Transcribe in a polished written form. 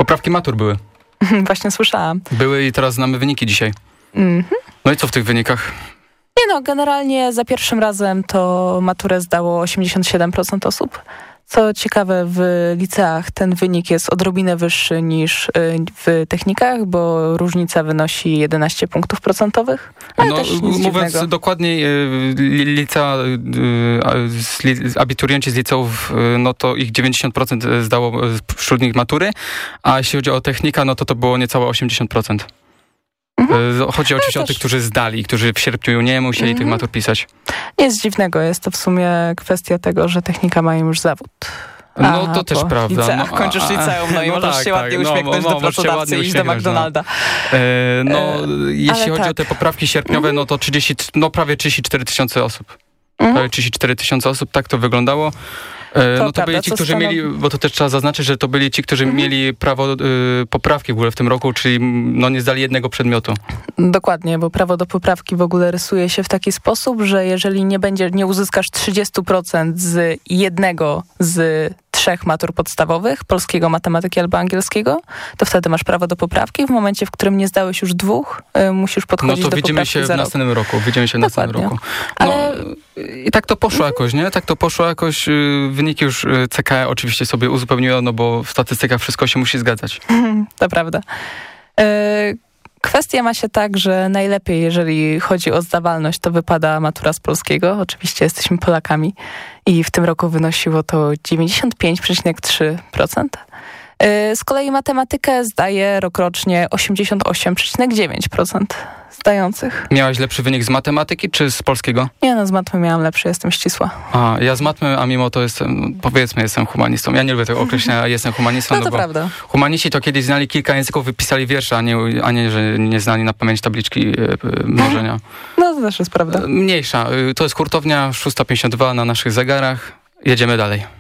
Poprawki matur były. Właśnie słyszałam. Były i teraz znamy wyniki dzisiaj. No i co w tych wynikach? Nie no, generalnie za pierwszym razem to maturę zdało 87% osób. Co ciekawe, w liceach ten wynik jest odrobinę wyższy niż w technikach, bo różnica wynosi 11 punktów procentowych. Ale też nic mówiąc dziwnego. dokładniej, abiturienci z liceów, no to ich 90% zdało wśród nich matury, a jeśli chodzi o technika, no to było niecałe 80%. Chodzi oczywiście o tych, którzy zdali, którzy w sierpniu nie musieli tych matur pisać. Nic dziwnego, jest to w sumie kwestia tego, że technika mają już zawód. No to też prawda. Liceach, kończysz liceum, i możesz się ładnie uśmiechnąć do pracodawcy i iść do McDonalda. Jeśli chodzi o te poprawki sierpniowe, no to prawie 34 tysiące osób. Prawie 34 tysiące osób, tak to wyglądało. To byli ci, którzy mieli, bo to też trzeba zaznaczyć, że to byli ci, którzy mieli prawo poprawki w ogóle w tym roku, czyli nie zdali jednego przedmiotu. Dokładnie, bo prawo do poprawki w ogóle rysuje się w taki sposób, że jeżeli nie uzyskasz 30% z jednego z 3 matur podstawowych, polskiego, matematyki albo angielskiego, to wtedy masz prawo do poprawki. W momencie, w którym nie zdałeś już 2, musisz podchodzić do poprawki. No to widzimy się w następnym roku. Ale i tak to poszło jakoś, nie? Tak to poszło jakoś. Wyniki już CKE oczywiście sobie uzupełniło, no bo w statystykach wszystko się musi zgadzać. To prawda. Kwestia ma się tak, że najlepiej, jeżeli chodzi o zdawalność, to wypada matura z polskiego. Oczywiście jesteśmy Polakami i w tym roku wynosiło to 95,3%. Z kolei matematykę zdaje rokrocznie 88,9% zdających. Miałaś lepszy wynik z matematyki czy z polskiego? Nie, z matmy miałam lepszy, jestem ścisła. Ja z matmy, a mimo to jestem humanistą. Ja nie lubię tego określenia, jestem humanistą. No to prawda. Humaniści to kiedyś znali kilka języków, wypisali wiersze, a nie, że nie znali na pamięć tabliczki mnożenia. No to też jest prawda. Mniejsza. To jest hurtownia 6:52 na naszych zegarach. Jedziemy dalej.